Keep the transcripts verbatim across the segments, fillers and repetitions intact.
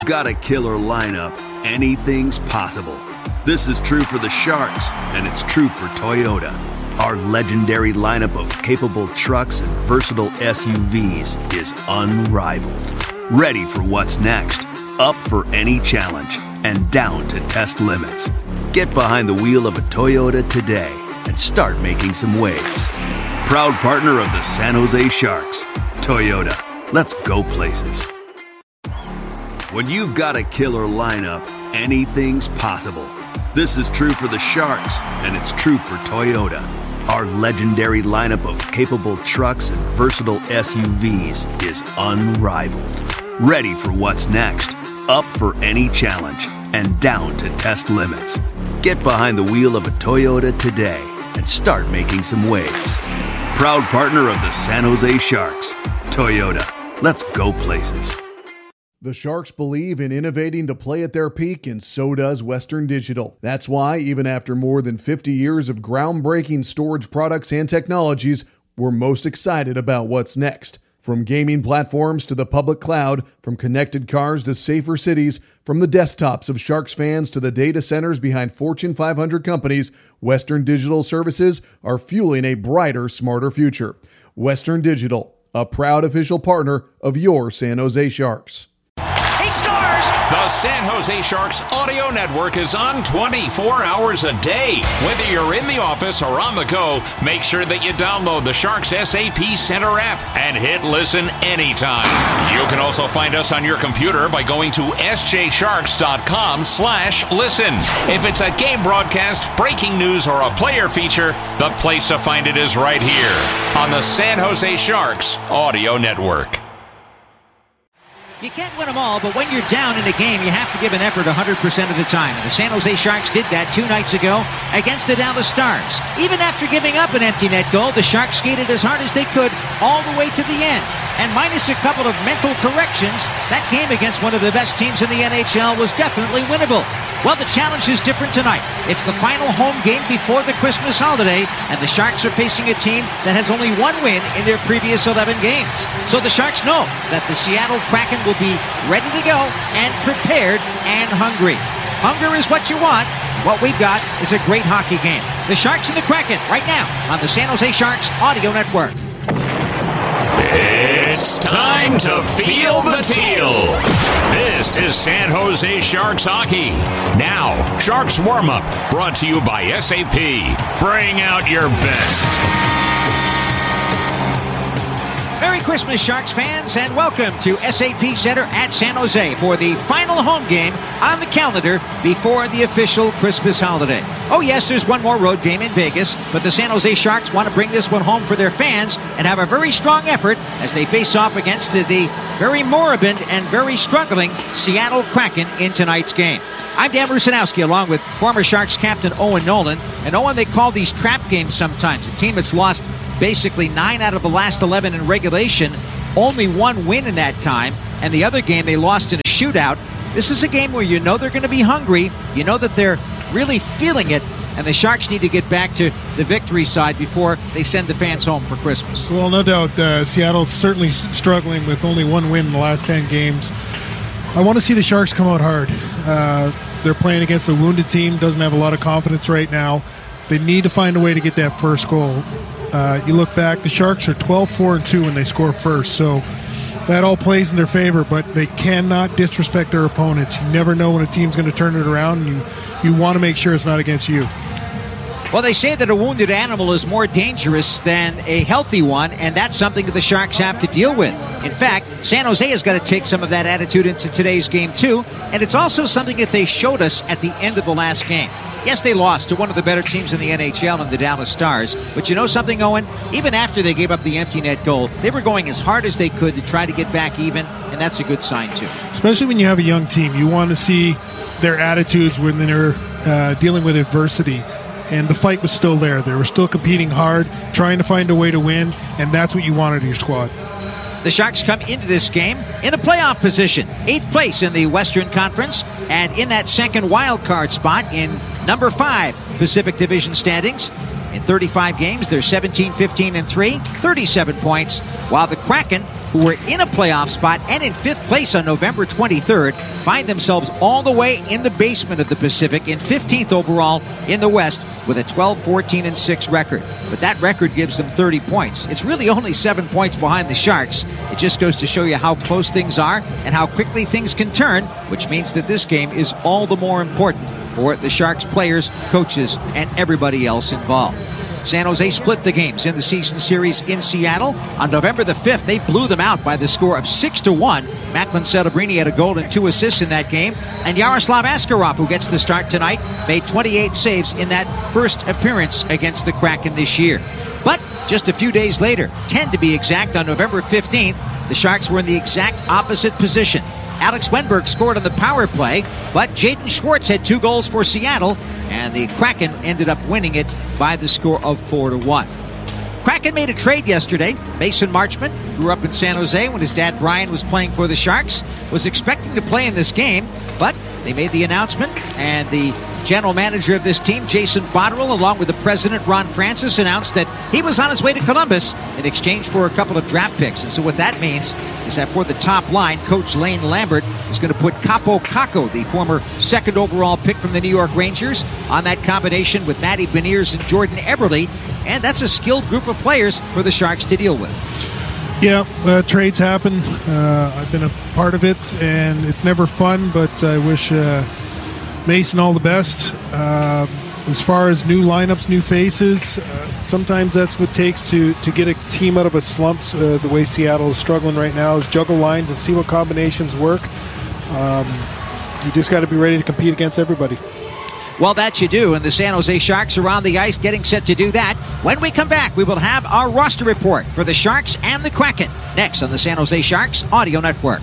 Got a killer lineup, anything's possible. This is true for the Sharks, and it's true for Toyota. Our legendary lineup of capable trucks and versatile S U Vs is unrivaled. Ready for what's next, up for any challenge, and down to test limits. Get behind the wheel of a Toyota today and start making some waves. Proud partner of the San Jose Sharks. Toyota, let's go places. When you've got a killer lineup, anything's possible. This is true for the Sharks, and it's true for Toyota. Our legendary lineup of capable trucks and versatile S U Vs is unrivaled. Ready for what's next, up for any challenge, and down to test limits. Get behind the wheel of a Toyota today and start making some waves. Proud partner of the San Jose Sharks. Toyota, let's go places. The Sharks believe in innovating to play at their peak, and so does Western Digital. That's why, even after more than fifty years of groundbreaking storage products and technologies, we're most excited about what's next. From gaming platforms to the public cloud, from connected cars to safer cities, from the desktops of Sharks fans to the data centers behind Fortune five hundred companies, Western Digital services are fueling a brighter, smarter future. Western Digital, a proud official partner of your San Jose Sharks. The San Jose Sharks audio network is on twenty-four hours a day. Whether you're in the office or on the go, make sure that you download the Sharks S A P Center app and hit listen anytime. You can also find us on your computer by going to s j sharks dot com slash listen. If it's a game broadcast, breaking news, or a player feature, the place to find it is right here on the San Jose Sharks audio network. You can't win them all, but when you're down in a game, you have to give an effort one hundred percent of the time. And the San Jose Sharks did that two nights ago against the Dallas Stars. Even after giving up an empty net goal, the Sharks skated as hard as they could all the way to the end. And minus a couple of mental corrections, that game against one of the best teams in the N H L was definitely winnable. Well, the challenge is different tonight. It's the final home game before the Christmas holiday, and the Sharks are facing a team that has only one win in their previous eleven games. So the Sharks know that the Seattle Kraken will be ready to go and prepared and hungry. Hunger is what you want. What we've got is a great hockey game. The Sharks and the Kraken right now on the San Jose Sharks Audio Network. It's time to feel the teal. This is San Jose Sharks hockey. Now, Sharks warm-up brought to you by S A P. Bring out your best. Merry Christmas, Sharks fans, and welcome to S A P Center at San Jose for the final home game on the calendar before the official Christmas holiday. Oh yes, there's one more road game in Vegas, but the San Jose Sharks want to bring this one home for their fans and have a very strong effort as they face off against the very moribund and very struggling Seattle Kraken in tonight's game. I'm Dan Rusanowski, along with former Sharks captain Owen Nolan. And Owen, they call these trap games sometimes. A team that's lost basically nine out of the last eleven in regulation, only one win in that time, and the other game they lost in a shootout. This is a game where you know they're going to be hungry, you know that they're really feeling it, and the Sharks need to get back to the victory side before they send the fans home for Christmas. Well, no doubt, uh, Seattle's certainly struggling with only one win in the last ten games. I want to see the Sharks come out hard. Uh, they're playing against a wounded team, doesn't have a lot of confidence right now. They need to find a way to get that first goal. Uh, you look back, the Sharks are twelve four and two when they score first, so that all plays in their favor, but they cannot disrespect their opponents. You never know when a team's going to turn it around, and you, you want to make sure it's not against you. Well, they say that a wounded animal is more dangerous than a healthy one, and that's something that the Sharks have to deal with. In fact, San Jose has got to take some of that attitude into today's game, too, and it's also something that they showed us at the end of the last game. Yes, they lost to one of the better teams in the N H L in the Dallas Stars, but you know something, Owen? Even after they gave up the empty net goal, they were going as hard as they could to try to get back even, and that's a good sign, too. Especially when you have a young team. You want to see their attitudes when they're uh, dealing with adversity. And the fight was still there. They were still competing hard, trying to find a way to win, and that's what you wanted in your squad. The Sharks come into this game in a playoff position, eighth place in the Western Conference, and in that second wild card spot in number five Pacific Division standings. In thirty-five games, they're seventeen, fifteen, and three, thirty-seven points, while the Kraken, who were in a playoff spot and in fifth place on November twenty-third, find themselves all the way in the basement of the Pacific, in fifteenth overall in the West, with a twelve, fourteen, and six record. But that record gives them thirty points. It's really only seven points behind the Sharks. It just goes to show you how close things are and how quickly things can turn, which means that this game is all the more important for the Sharks players, coaches, and everybody else involved. San Jose split the games in the season series in Seattle. On November the fifth, they blew them out by the score of six to one. Macklin Celebrini had a goal and two assists in that game. And Yaroslav Askarov, who gets the start tonight, made twenty-eight saves in that first appearance against the Kraken this year. But just a few days later, ten to be exact, on November fifteenth, the Sharks were in the exact opposite position. Alex Wenberg scored on the power play, but Jaden Schwartz had two goals for Seattle, and the Kraken ended up winning it by the score of four to one. Kraken made a trade yesterday. Mason Marchment grew up in San Jose when his dad Brian was playing for the Sharks, was expecting to play in this game, but they made the announcement, and the general manager of this team, Jason Botterill, along with the president, Ron Francis, announced that he was on his way to Columbus in exchange for a couple of draft picks. And so what that means is that for the top line, Coach Lane Lambert is going to put Capo Kakko, the former second overall pick from the New York Rangers, on that combination with Matty Beniers and Jordan Eberle. And that's a skilled group of players for the Sharks to deal with. Yeah, uh, trades happen. Uh, I've been a part of it, and it's never fun, but I wish uh, Mason all the best. Uh, as far as new lineups, new faces, uh, sometimes that's what it takes to, to get a team out of a slump. Uh, the way Seattle is struggling right now is juggle lines and see what combinations work. Um, you just got to be ready to compete against everybody. Well, that you do, and the San Jose Sharks are on the ice getting set to do that. When we come back, we will have our roster report for the Sharks and the Kraken next on the San Jose Sharks Audio Network.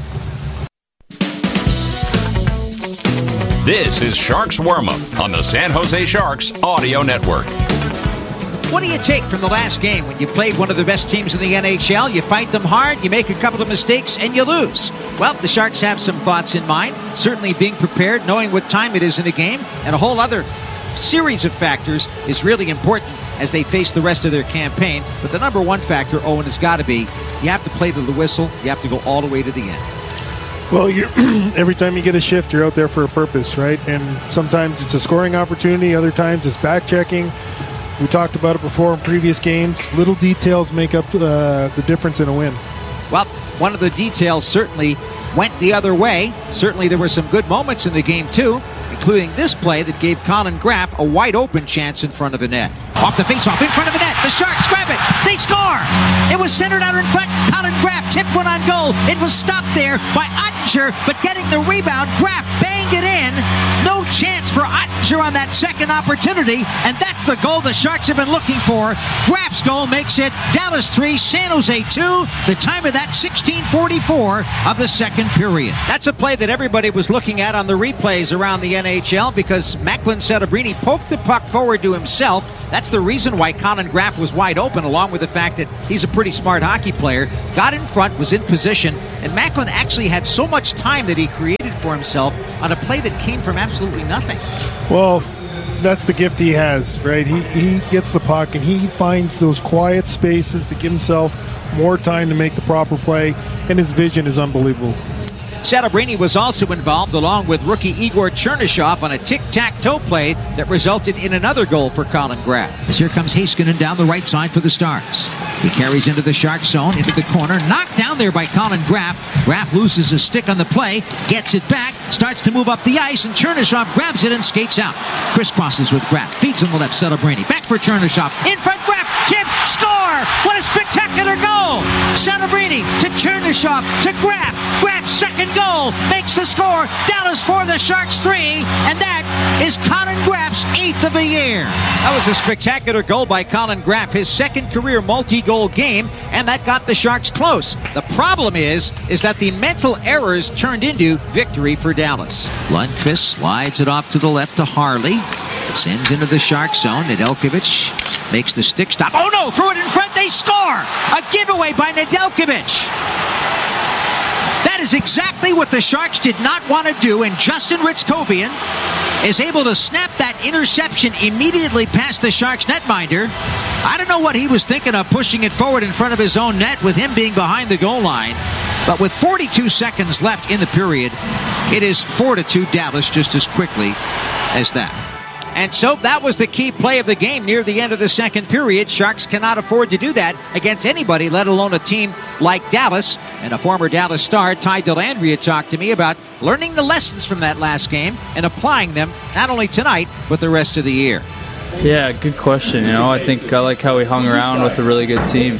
This is Sharks Warm-Up on the San Jose Sharks Audio Network. What do you take from the last game when you played one of the best teams in the N H L? You fight them hard, you make a couple of mistakes, and you lose. Well, the Sharks have some thoughts in mind. Certainly being prepared, knowing what time it is in a game, and a whole other series of factors is really important as they face the rest of their campaign. But the number one factor, Owen, has got to be you have to play to the whistle. You have to go all the way to the end. Well, you're, every time you get a shift, you're out there for a purpose, right? And sometimes it's a scoring opportunity. Other times it's back-checking. We talked about it before in previous games. Little details make up uh, the difference in a win. Well, one of the details certainly went the other way. Certainly there were some good moments in the game, too, including this play that gave Colin Graff a wide-open chance in front of the net. Off the face-off, in front of the net. The Sharks grab it. They score. It was centered out in front. Colin Graff tipped one on goal. It was stopped there by Ottinger, but getting the rebound, Graff banged it in. No chance for Ottinger on that second opportunity, and that's the goal the Sharks have been looking for. Graff's goal makes it Dallas three, San Jose two. The time of that, sixteen forty-four of the second period. That's a play that everybody was looking at on the replays around the N H L because Macklin Celebrini poked the puck forward to himself. That's the reason why Colin Graff was wide open, along with the fact that he's a pretty smart hockey player. Got in front, was in position, and Macklin actually had so much time that he created for himself on a play that came from absolutely nothing. Well, that's the gift he has, right? He, he gets the puck, and he finds those quiet spaces to give himself more time to make the proper play, and his vision is unbelievable. Celebrini was also involved, along with rookie Igor Chernyshov, on a tic-tac-toe play that resulted in another goal for Colin Graff. As here comes Heiskanen down the right side for the Stars. He carries into the Shark zone, into the corner, knocked down there by Colin Graff. Graff loses his stick on the play, gets it back, starts to move up the ice, and Chernyshov grabs it and skates out. Crisscrosses with Graff, feeds on the left, Celebrini. Back for Chernyshov, in front, Graff, tip, score! What a spectacular goal! Celebrini to Chernyshov to Graff. Graff's second goal makes the score. Dallas four, the Sharks three, and that is Colin Graff's eighth of the year. That was a spectacular goal by Colin Graff, his second career multi-goal game, and that got the Sharks close. The problem is, is that the mental errors turned into victory for Dallas. Lundqvist slides it off to the left to Harley. Sends into the Shark zone. Nedeljkovic makes the stick stop. Oh no, throw it in front, they score! A giveaway by Nedeljkovic. That is exactly what the Sharks did not want to do, and Justin Ritzkovian is able to snap that interception immediately past the Sharks netminder. I don't know what he was thinking of pushing it forward in front of his own net with him being behind the goal line. But with forty-two seconds left in the period, it is four to two Dallas just as quickly as that. And so that was the key play of the game near the end of the second period. Sharks cannot afford to do that against anybody, let alone a team like Dallas. And a former Dallas star, Ty Dellandrea, talked to me about learning the lessons from that last game and applying them not only tonight, but the rest of the year. Yeah, good question. You know, I think I like how we hung around with a really good team.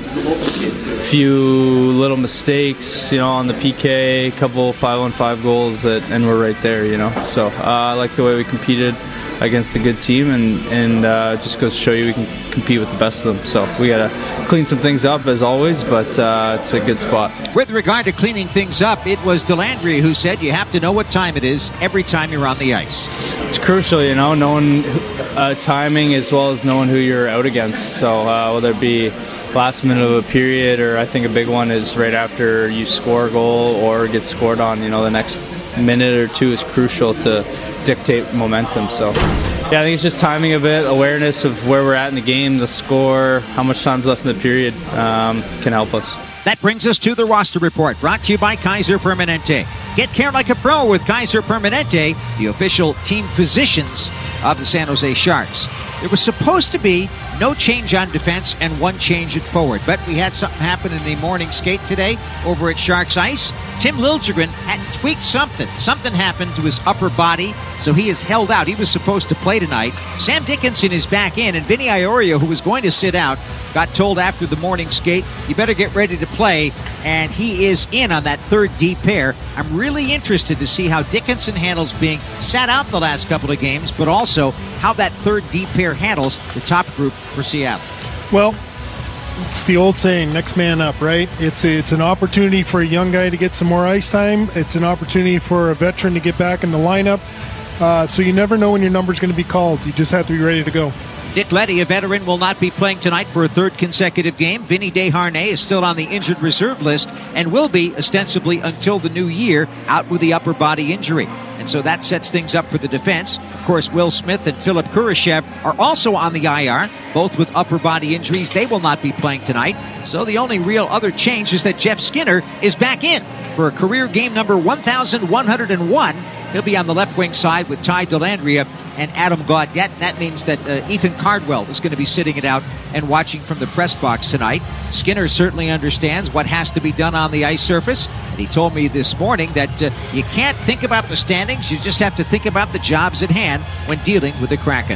A few little mistakes, you know, on the P K, a couple five-on-five goals, that, and we're right there, you know. So uh, I like the way we competed against a good team, and, and uh, just goes to show you we can compete with the best of them. So we got to clean some things up, as always, but uh, it's a good spot. With regard to cleaning things up, it was Dellandrea who said you have to know what time it is every time you're on the ice. It's crucial, you know, knowing uh, timing as well as knowing who you're out against. So uh, whether it be last minute of a period, or I think a big one is right after you score a goal or get scored on, you know, the next minute or two is crucial to dictate momentum. So yeah, I think it's just timing a bit, awareness of where we're at in the game, the score, how much time's left in the period um, can help us. That brings us to the roster report, brought to you by Kaiser Permanente. Get care like a pro with Kaiser Permanente, the official team physicians of the San Jose Sharks. There was supposed to be no change on defense and one change at forward, but we had something happen in the morning skate today over at Sharks Ice. Tim Liljegren had tweaked something. Something happened to his upper body, so he is held out. He was supposed to play tonight. Sam Dickinson is back in, and Vinny Iorio, who was going to sit out, got told after the morning skate, you better get ready to play, and he is in on that third D pair. I'm really interested to see how Dickinson handles being sat out the last couple of games, but also how that third D pair handles the top group for Seattle. Well, it's the old saying, next man up, right? It's a, it's an opportunity for a young guy to get some more ice time. It's an opportunity for a veteran to get back in the lineup. Uh, so you never know when your number's going to be called. You just have to be ready to go. Nick Leddy, a veteran, will not be playing tonight for a third consecutive game. Vinny Desharnais is still on the injured reserve list and will be ostensibly until the new year out with the upper body injury. And so that sets things up for the defense. Of course, Will Smith and Philip Kurashev are also on the I R, both with upper body injuries. They will not be playing tonight. So the only real other change is that Jeff Skinner is back in for a career game number one thousand one hundred one. He'll be on the left wing side with Ty Dellandrea and Adam Gaudette. That means that uh, Ethan Cardwell is going to be sitting it out and watching from the press box tonight. Skinner certainly understands what has to be done on the ice surface. And he told me this morning that uh, you can't think about the standings. You just have to think about the jobs at hand when dealing with the Kraken.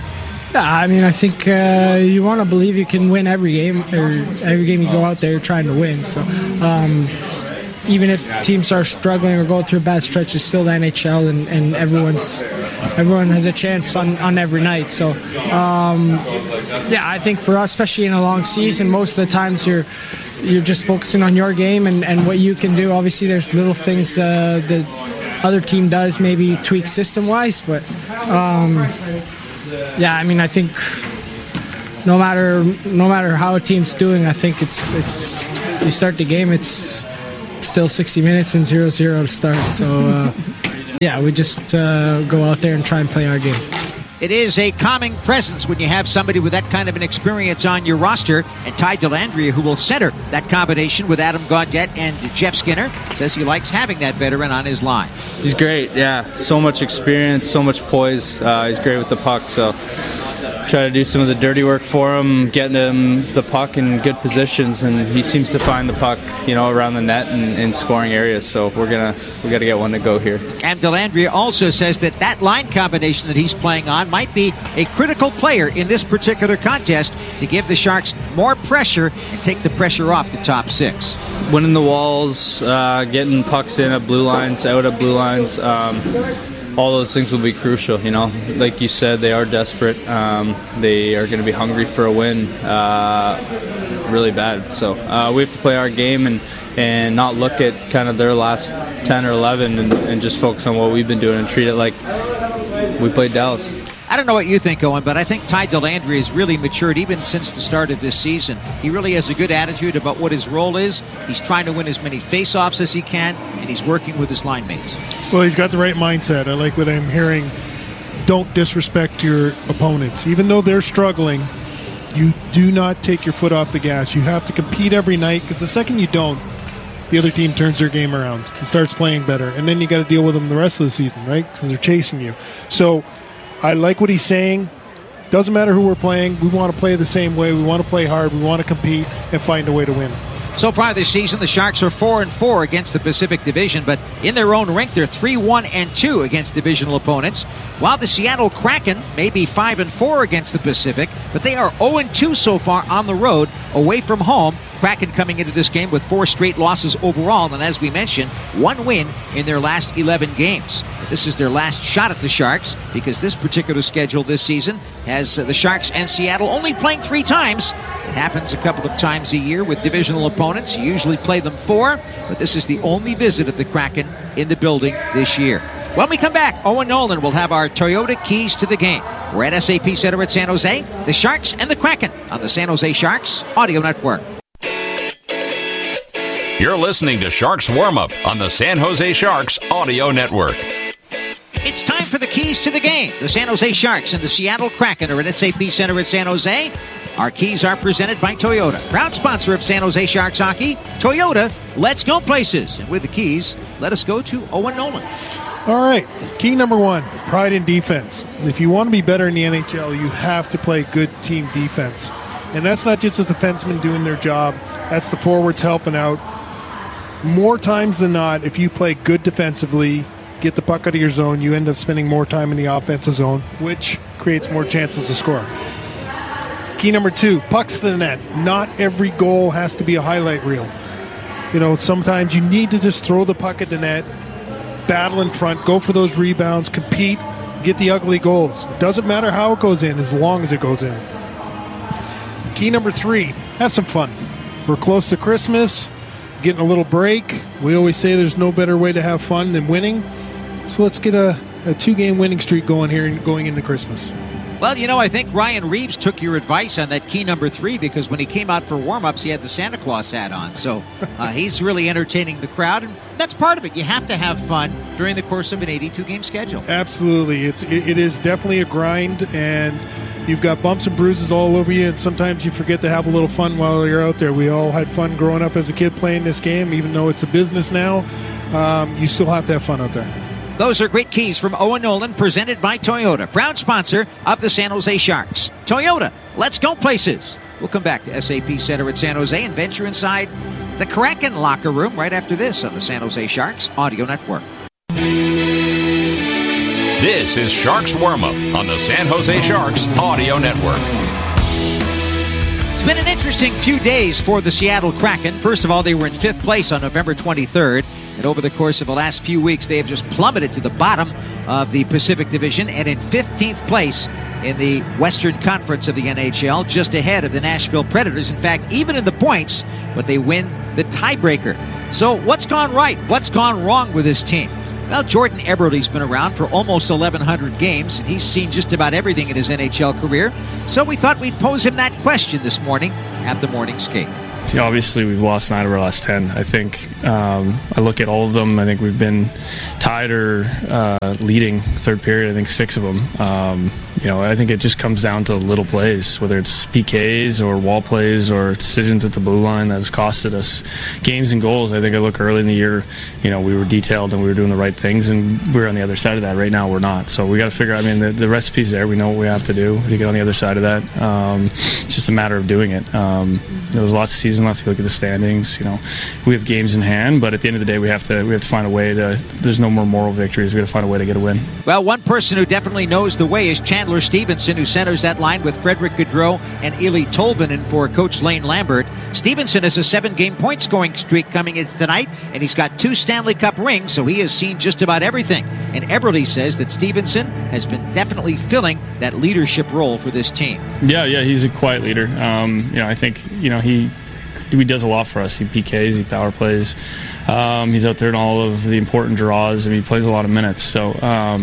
I mean, I think uh, you want to believe you can win every game, or every game you go out there trying to win. So, um, even if teams are struggling or going through a bad stretch, it's still the N H L, and, and everyone's everyone has a chance on, on every night. So, um, yeah, I think for us, especially in a long season, most of the times you're you're just focusing on your game and, and what you can do. Obviously, there's little things uh, the other team does, maybe tweak system-wise, but um, yeah, I mean, I think no matter no matter how a team's doing, I think it's it's you start the game, it's still sixty minutes and zero zero to start. So, uh, yeah, we just uh, go out there and try and play our game. It is a calming presence when you have somebody with that kind of an experience on your roster. And Ty Dellandrea, who will center that combination with Adam Gaudette and Jeff Skinner, says he likes having that veteran on his line. He's great, yeah. So much experience, so much poise. Uh, he's great with the puck, so try to do some of the dirty work for him, getting him the puck in good positions, and he seems to find the puck, you know, around the net and in scoring areas. So we're gonna we got to get one to go here. And Dellandrea also says that that line combination that he's playing on might be a critical player in this particular contest to give the Sharks more pressure and take the pressure off the top six. Winning the walls, uh, getting pucks in at blue lines, out at blue lines. Um, all those things will be crucial, you know. Like you said, they are desperate. Um, they are going to be hungry for a win uh, really bad. So uh, we have to play our game and, and not look at kind of their last ten or eleven and, and just focus on what we've been doing and treat it like we played Dallas. I don't know what you think, Owen, but I think Ty Dellandrea has really matured even since the start of this season. He really has a good attitude about what his role is. He's trying to win as many face-offs as he can, and he's working with his line mates. Well, he's got the right mindset. I like what I'm hearing. don't disrespect your opponents. Even though they're struggling, you do not take your foot off the gas. You have to compete every night, because the second you don't, the other team turns their game around and starts playing better. And then you got to deal with them the rest of the season, right? Because they're chasing you. So I like what he's saying. Doesn't matter who we're playing. We want to play the same way. We want to play hard. We want to compete and find a way to win. So far this season, the Sharks are four and four against the Pacific Division, but in their own rink, they're three one and two against divisional opponents. While the Seattle Kraken may be five and four against the Pacific, but they are oh and two so far on the road, away from home. Kraken coming into this game with four straight losses overall, and as we mentioned, one win in their last eleven games. This is their last shot at the Sharks, because this particular schedule this season has uh, the Sharks and Seattle only playing three times. It happens a couple of times a year with divisional opponents. You usually play them four, but this is the only visit of the Kraken in the building this year. When we come back, Owen Nolan will have our Toyota keys to the game. We're at S A P Center at San Jose, the Sharks and the Kraken on the San Jose Sharks Audio Network. You're listening to Sharks Warm-Up on the San Jose Sharks Audio Network. It's time for the keys to the game. The San Jose Sharks and the Seattle Kraken are at S A P Center at San Jose. Our keys are presented by Toyota, proud sponsor of San Jose Sharks hockey. Toyota, let's go places. And with the keys, let us go to Owen Nolan. All right, key number one, pride in defense. If you want to be better in the N H L, you have to play good team defense. And that's not just the defensemen doing their job. That's the forwards helping out. More times than not, if you play good defensively, get the puck out of your zone, you end up spending more time in the offensive zone, which creates more chances to score. Key number two, pucks to the net. Not every goal has to be a highlight reel. You know, sometimes you need to just throw the puck at the net, battle in front, go for those rebounds, compete, get the ugly goals. It doesn't matter how it goes in, as long as it goes in. Key number three, have some fun. We're close to Christmas, getting a little break. We always say there's no better way to have fun than winning. So let's get a, a two-game winning streak going here going into Christmas. Well, you know, I think Ryan Reeves took your advice on that key number three, because when he came out for warm-ups, he had the Santa Claus hat on. So uh, he's really entertaining the crowd, and that's part of it. You have to have fun during the course of an eighty-two game schedule. Absolutely. It's, it, it is definitely a grind, and you've got bumps and bruises all over you, and sometimes you forget to have a little fun while you're out there. We all had fun growing up as a kid playing this game, even though it's a business now. Um, you still have to have fun out there. Those are great keys from Owen Nolan, presented by Toyota, proud sponsor of the San Jose Sharks. Toyota, let's go places. We'll come back to S A P Center at San Jose and venture inside the Kraken locker room right after this on the San Jose Sharks Audio Network. This is Sharks Warm-Up on the San Jose Sharks Audio Network. It's been an interesting few days for the Seattle Kraken. First of all, they were in fifth place on November twenty-third. And over the course of the last few weeks, they have just plummeted to the bottom of the Pacific Division and in fifteenth place in the Western Conference of the N H L, just ahead of the Nashville Predators. In fact, even in the points, but they win the tiebreaker. So what's gone right? What's gone wrong with this team? Well, Jordan Eberle's been around for almost eleven hundred games, and he's seen just about everything in his N H L career. So we thought we'd pose him that question this morning at the Morning Skate. Yeah, obviously, we've lost nine of our last ten. I think um, I look at all of them. I think we've been tied or uh, leading third period. I think six of them. Um, you know, I think it just comes down to little plays, whether it's P Ks or wall plays or decisions at the blue line that has costed us games and goals. I think I look early in the year, you know, we were detailed and we were doing the right things, and we we're on the other side of that. Right now, we're not. So we got to figure out. I mean, the, the recipe's there. We know what we have to do to get on the other side of that. Um, it's just a matter of doing it. Um, there was lots of season left. If you look at the standings, you know, we have games in hand, but at the end of the day, we have to we have to find a way to. There's no more moral victories. We got to find a way to get a win. Well, one person who definitely knows the way is Chandler Stevenson, who centers that line with Frederick Gaudreau and Eli Tolvanen for Coach Lane Lambert. Stevenson has a seven-game point-scoring streak coming in tonight, and he's got two Stanley Cup rings, so he has seen just about everything. And Eberle says that Stevenson has been definitely filling that leadership role for this team. Yeah, yeah, he's a quiet leader. Um, you know, I think you know he. He does a lot for us. He P Ks, he power plays. Um, he's out there in all of the important draws, and he plays a lot of minutes. So, um,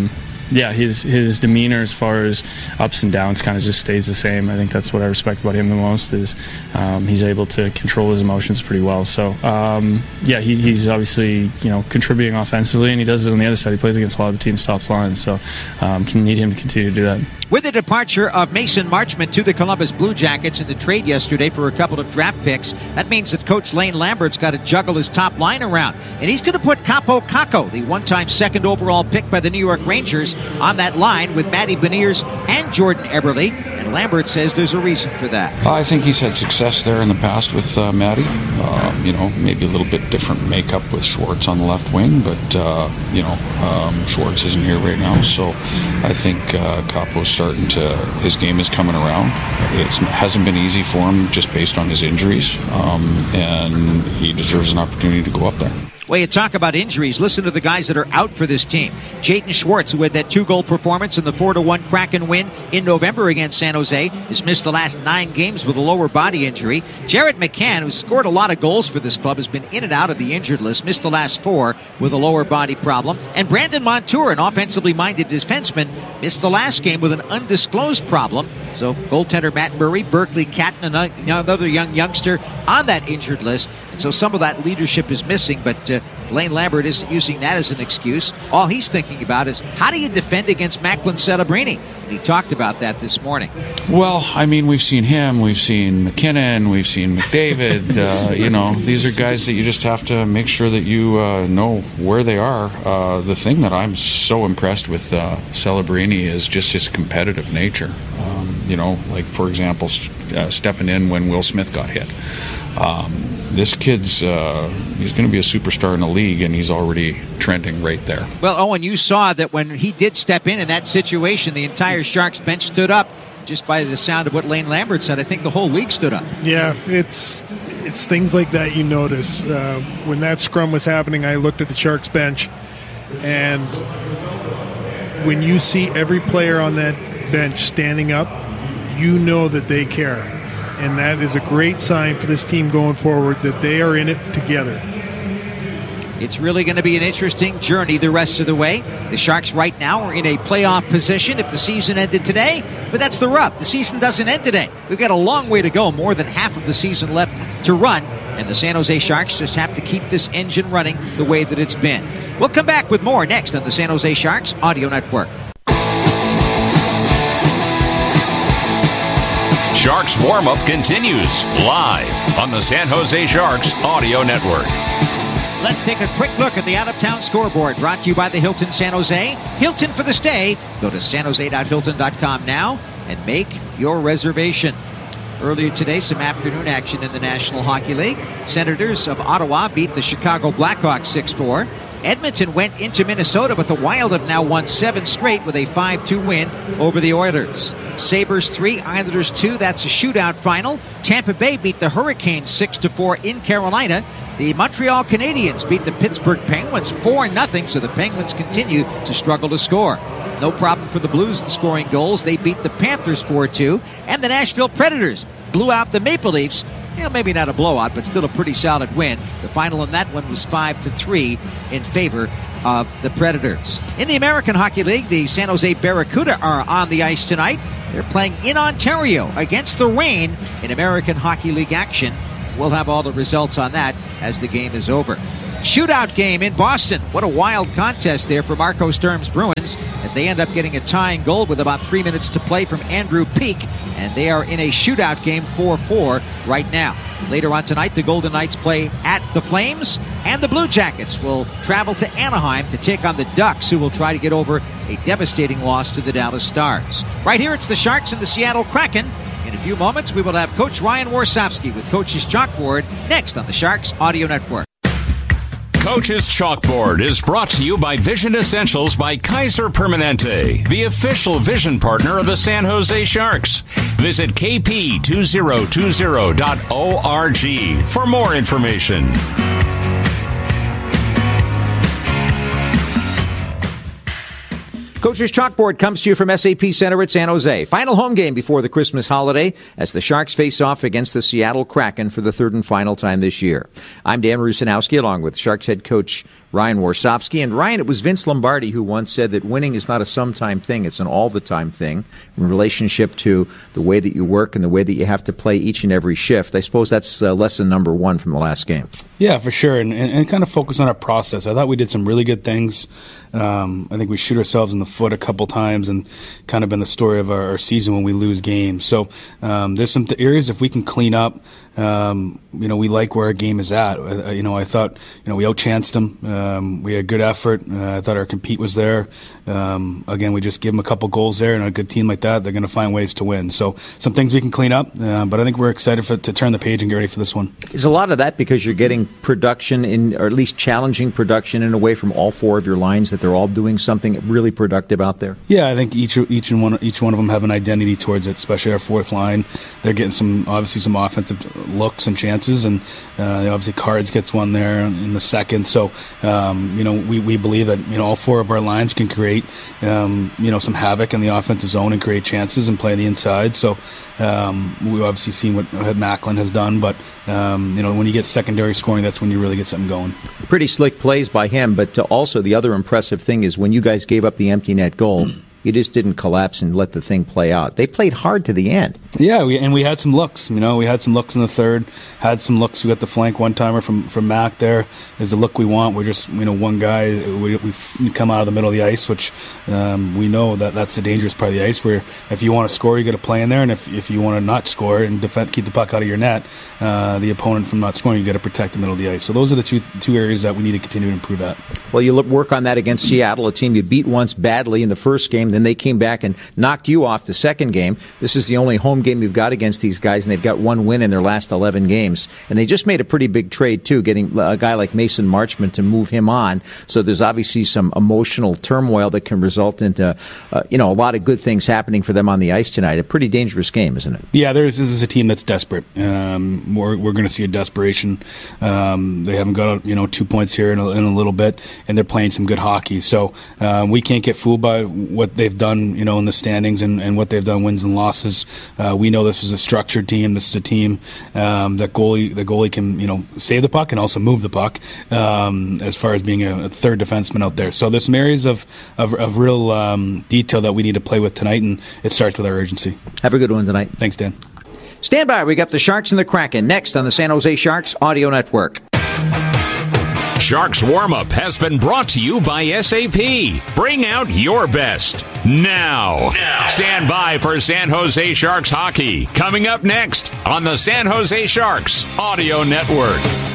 yeah, his his demeanor as far as ups and downs kind of just stays the same. I think that's what I respect about him the most is um, he's able to control his emotions pretty well. So um, yeah, he, he's obviously you know contributing offensively, and he does it on the other side. He plays against a lot of the team's top lines, so um, can need him to continue to do that. With the departure of Mason Marchment to the Columbus Blue Jackets in the trade yesterday for a couple of draft picks, that means that Coach Lane Lambert's got to juggle his top line around. And he's going to put Capo Caco, the one-time second overall pick by the New York Rangers, on that line with Matty Beniers and Jordan Eberle. And Lambert says there's a reason for that. I think he's had success there in the past with uh, Matty. Um, you know, maybe a little bit different makeup with Schwartz on the left wing, but, uh, you know, um, Schwartz isn't here right now. So I think uh, Capo's starting to, his game is coming around. It hasn't been easy for him just based on his injuries, um, and he deserves an opportunity to go up there. Well, you talk about injuries. Listen to the guys that are out for this team. Jaden Schwartz, who had that two-goal performance in the four to one Kraken win in November against San Jose, has missed the last nine games with a lower body injury. Jared McCann, who's scored a lot of goals for this club, has been in and out of the injured list, missed the last four with a lower body problem. And Brandon Montour, an offensively minded defenseman, missed the last game with an undisclosed problem. So goaltender Matt Murray, Berkeley Catton, another young youngster on that injured list. And so some of that leadership is missing, but uh, Lane Lambert isn't using that as an excuse. All he's thinking about is how do you defend against Macklin Celebrini? And he talked about that this morning. Well, I mean, we've seen him, we've seen McKinnon, we've seen McDavid. uh, you know, these are guys that you just have to make sure that you uh, know where they are. Uh, the thing that I'm so impressed with uh, Celebrini is just his competitive nature. Um, you know, like, for example, st- uh, stepping in when Will Smith got hit. Um, this kid's, uh, he's going to be a superstar in the league, and he's already trending right there. Well, Owen, you saw that when he did step in in that situation, the entire Sharks bench stood up. Just by the sound of what Lane Lambert said, I think the whole league stood up. Yeah, it's it's things like that you notice. Uh, when that scrum was happening, I looked at the Sharks bench, and when you see every player on that bench standing up, you know that they care. And that is a great sign for this team going forward, that they are in it together. It's really going to be an interesting journey the rest of the way. The Sharks right now are in a playoff position if the season ended today, but that's the rub. The season doesn't end today. We've got a long way to go, more than half of the season left to run, and the San Jose Sharks just have to keep this engine running the way that it's been. We'll come back with more next on the San Jose Sharks Audio Network. Sharks warm-up continues live on the San Jose Sharks Audio Network. Let's take a quick look at the out-of-town scoreboard, brought to you by the Hilton San Jose. Hilton for the stay. Go to san jose dot hilton dot com now and make your reservation. Earlier today, some afternoon action in the National Hockey League. Senators of Ottawa beat the Chicago Blackhawks six four. Edmonton went into Minnesota, but the Wild have now won seven straight with a five two win over the Oilers. Sabres three, Islanders two. That's a shootout final. Tampa Bay beat the Hurricanes six to four in Carolina. The Montreal Canadiens beat the Pittsburgh Penguins four nothing, so the Penguins continue to struggle to score. No problem for the Blues in scoring goals. They beat the Panthers four two. And the Nashville Predators blew out the Maple Leafs. You know, maybe not a blowout, but still a pretty solid win. The final in that one was five to three in favor of the Predators. In the American Hockey League, the San Jose Barracuda are on the ice tonight. They're playing in Ontario against the Reign in American Hockey League action. We'll have all the results on that as the game is over. Shootout game in Boston. What a wild contest there for Marco Sturm's Bruins as they end up getting a tying goal with about three minutes to play from Andrew Peak, and they are in a shootout game four four right now. Later on tonight, the Golden Knights play at the Flames, and the Blue Jackets will travel to Anaheim to take on the Ducks, who will try to get over a devastating loss to the Dallas Stars. Right here, it's the Sharks and the Seattle Kraken. In a few moments, we will have Coach Ryan Warsofsky with Coach's Chalkboard next on the Sharks Audio Network. Coach's Chalkboard is brought to you by Vision Essentials by Kaiser Permanente, the official vision partner of the San Jose Sharks. Visit k p two zero two zero dot org for more information. Coach's Chalkboard comes to you from S A P Center at San Jose. Final home game before the Christmas holiday as the Sharks face off against the Seattle Kraken for the third and final time this year. I'm Dan Rusanowski along with Sharks head coach Ryan Warsofsky. And Ryan, it was Vince Lombardi who once said that winning is not a sometime thing, it's an all-the-time thing in relationship to the way that you work and the way that you have to play each and every shift. I suppose that's uh, lesson number one from the last game. Yeah, for sure, and, and, and kind of focus on our process. I thought we did some really good things. Um, I think we shoot ourselves in the foot a couple times and kind of been the story of our, our season when we lose games. So um, there's some th- areas if we can clean up. Um, you know, we like where our game is at. Uh, you know, I thought, you know, we outchanced them. Um, we had good effort. Uh, I thought our compete was there. Um, again, we just give them a couple goals there, and a good team like that, they're going to find ways to win. So some things we can clean up, uh, but I think we're excited for, to turn the page and get ready for this one. Is a lot of that because you're getting production in, or at least challenging production in a way from all four of your lines, that they're all doing something really productive out there? Yeah, I think each each and one each one of them have an identity towards it, especially our fourth line. They're getting some obviously some offensive looks and chances, and uh, obviously Cards gets one there in the second. So um, you know, we, we believe that, you know, all four of our lines can create um, you know, some havoc in the offensive zone and create chances and play the inside. So um, we've obviously seen what Macklin has done, but um, you know, when you get secondary scoring, that's when you really get something going. Pretty slick plays by him, but uh, also the other impressive thing is when you guys gave up the empty net goal, you just didn't collapse and let the thing play out. They played hard to the end. Yeah, we, and we had some looks. You know, we had some looks in the third. Had some looks. We got the flank one timer from from Mac. There is the look we want. We're just, you know, one guy. We we come out of the middle of the ice, which um, we know that that's the dangerous part of the ice. Where if you want to score, you got to play in there, and if if you want to not score and defend, keep the puck out of your net, uh, the opponent from not scoring, you got to protect the middle of the ice. So those are the two two areas that we need to continue to improve at. Well, you look, work on that against Seattle, a team you beat once badly in the first game. Then they came back and knocked you off the second game. This is the only home game you've got against these guys, and they've got one win in their last eleven games. And they just made a pretty big trade, too, getting a guy like Mason Marchment to move him on. So there's obviously some emotional turmoil that can result into, uh, you know, a lot of good things happening for them on the ice tonight. A pretty dangerous game, isn't it? Yeah, there's, this is a team that's desperate. Um, we're we're going to see a desperation. Um, they haven't got, you know, two points here in a, in a little bit, and they're playing some good hockey. So um, we can't get fooled by what they've done, you know, in the standings and, and what they've done, wins and losses. Uh, we know this is a structured team. This is a team um, that goalie the goalie can, you know, save the puck and also move the puck um, as far as being a, a third defenseman out there. So there's some areas of, of, of real um, detail that we need to play with tonight, and it starts with our urgency. Have a good one tonight. Thanks, Dan. Stand by. We got the Sharks and the Kraken next on the San Jose Sharks Audio Network. Sharks Warm-Up has been brought to you by S A P. Bring out your best now. now. Stand by for San Jose Sharks hockey. Coming up next on the San Jose Sharks Audio Network.